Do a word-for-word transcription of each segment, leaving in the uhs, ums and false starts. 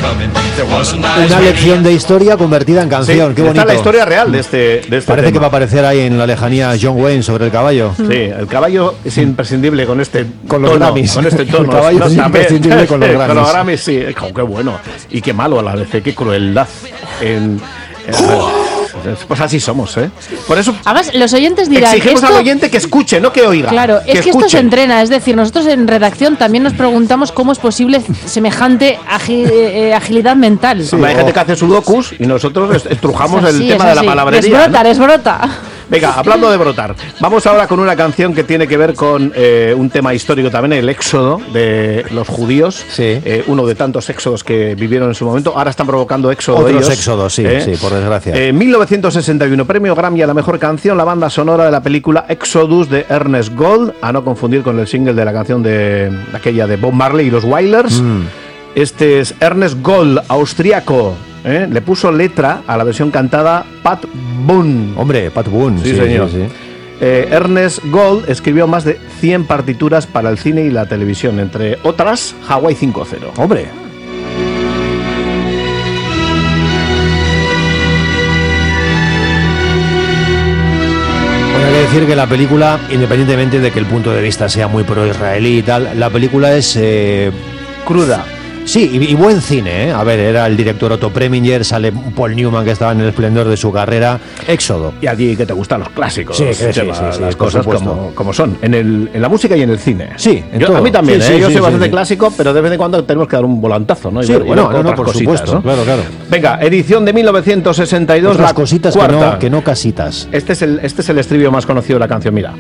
Una lección de historia convertida en canción. Sí, qué bonito. está la historia real de este, de este Parece tema. que va a aparecer ahí en la lejanía John Wayne sobre el caballo. Sí, el caballo es imprescindible con este Con los tono, Grammys. con este tono. El caballo No, es también. imprescindible con los Grammys. Con los Grammys, sí. Oh, qué bueno. Y qué malo a la vez, qué crueldad. En, en- pues así somos, ¿eh? Por eso Además, los oyentes dirán... exigimos esto... al oyente que escuche, no que oiga. Claro, es que esto escuche. se entrena, es decir, nosotros en redacción también nos preguntamos cómo es posible semejante agi- eh, agilidad mental. Sí, hay gente que hace sudokus y nosotros est- estrujamos Es el así, tema es de la así. palabrería. Desbrota, ¿no? desbrota. Venga, hablando de brotar, vamos ahora con una canción que tiene que ver con eh, un tema histórico también, el éxodo de los judíos, Sí. eh, uno de tantos éxodos que vivieron en su momento, ahora están provocando éxodo Otros ellos. éxodos, sí, sí, por desgracia. En mil novecientos sesenta y uno, premio Grammy a la mejor canción, la banda sonora de la película Exodus de Ernest Gold, a no confundir con el single de la canción de aquella de Bob Marley y los Wailers. Mm. Este es Ernest Gold, austriaco. ¿eh? Le puso letra a la versión cantada Pat Boone. Hombre, Pat Boone. Sí, señor. Eh, Ernest Gold escribió más de cien partituras para el cine y la televisión, entre otras Hawaii cinco cero. Hombre. Bueno, hay que decir que la película, independientemente de que el punto de vista sea muy pro-israelí y tal, la película es eh, cruda. Sí, y, y buen cine, ¿eh? A ver, era el director Otto Preminger, sale Paul Newman que estaba en el esplendor de su carrera. Éxodo. Y a ti que te gustan los clásicos, Sí, que sí, Chema, sí, sí, las por cosas supuesto. como, como son, en, el, en la música y en el cine. Sí, en Yo- todo. a mí también, Sí, ¿eh? sí, yo sí, soy sí, bastante sí. clásico, pero de vez en cuando tenemos que dar un volantazo, ¿no? Y Sí, ver- y bueno, ver no, no, otras por cositas, supuesto, ¿no? claro, claro. Venga, edición de mil novecientos sesenta y dos, Otras la cositas que cuarta. no, que no casitas. Este es el este es el estribillo más conocido de la canción, mira.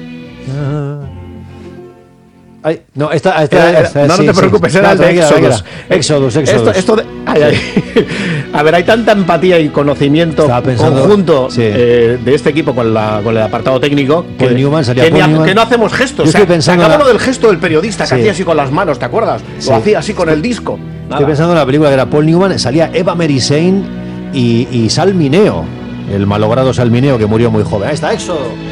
Ay, no, esta, esta, Era- era- esta- no, no sí, te sí. preocupes, era No, el de tranquila, Exodus. tranquila. Exodus, Exodus. Esto, esto de- ay, ay. A ver, hay tanta empatía y conocimiento Estaba pensando- conjunto sí. eh, de este equipo con, la, con el apartado técnico que, Paul Newman, salía que, ni Paul ha- Newman. que no hacemos gestos. Yo O sea, estoy pensando sacámonos la- del gesto del periodista que Sí. hacía así con las manos, ¿te acuerdas? Sí. Lo hacía así con el disco. Nada. Estoy pensando en la película que era Paul Newman, salía Eva Merisane y, y Sal Mineo, el malogrado Sal Mineo que murió muy joven. Ahí está, Éxodo.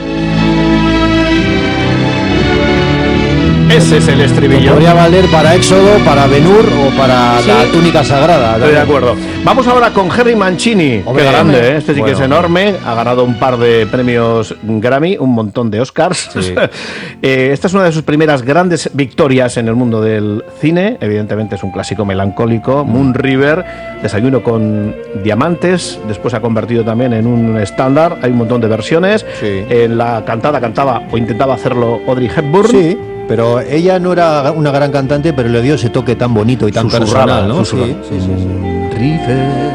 Ese es el estribillo. Podría valer para Éxodo, para Ben-Hur o para Sí. la túnica sagrada. Estoy de acuerdo. Vamos ahora con Henry Mancini. Hombre, Qué grande, hombre. ¿eh? Este sí Bueno, que es enorme. Ha ganado un par de premios Grammy, un montón de Oscars. Sí. Eh, esta es una de sus primeras grandes victorias en el mundo del cine. Evidentemente es un clásico melancólico. Moon River, Desayuno con diamantes. Después se ha convertido también en un estándar. Hay un montón de versiones. Sí. En la cantada cantaba o intentaba hacerlo Audrey Hepburn. Sí, pero ella no era una gran cantante, pero le dio ese toque tan bonito y tan Susurraba, personal, ¿no? susurraba. Sí, sí, sí, sí. River.